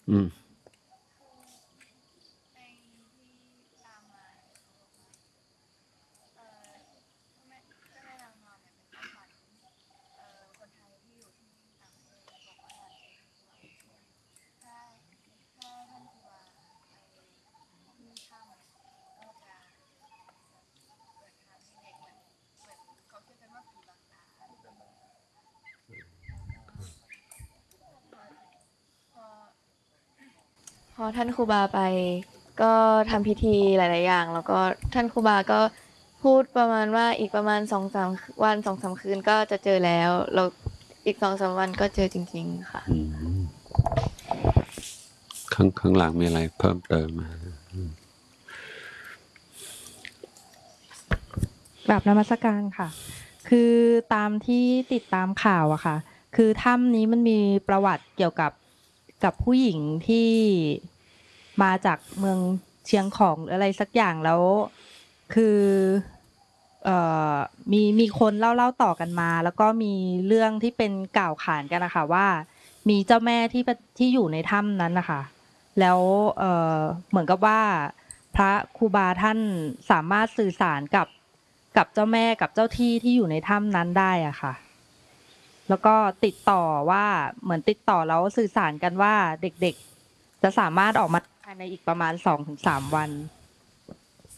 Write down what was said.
อืมพอท่านครูบาไปก็ทำพิธีหลายๆอย่างแล้วก็ท่านครูบาก็พูดประมาณว่าอีกประมาณ2-3 วัน2-3 คืนก็จะเจอแล้วแล้วอีก2-3 วันก็เจอจริงๆค่ะอืมข้างหลังมีอะไรเพิ่มเติมมาแบบนมัสการค่ะคือตามที่ติดตามข่าวอะค่ะคือถ้ำนี้มันมีประวัติเกี่ยวกับผู้หญิงที่มาจากเมืองเชียงของหรืออะไรสักอย่างแล้วคือเอ่อมีคนเล่าต่อกันมาแล้วก็มีเรื่องที่เป็นกล่าวขานกันนะคะว่ามีเจ้าแม่ที่อยู่ในถ้ำนั้นนะคะแล้วเหมือนกับว่าพระครูบาท่านสามารถสื่อสารกับเจ้าแม่กับเจ้าที่ที่อยู่ในถ้ำนั้นได้อะค่ะแล้วก็ติดต่อว่าเหมือนติดต่อแล้วสื่อสารกันว่าเด็กๆจะสามารถออกมาภายในอีกประมาณ2-3 วัน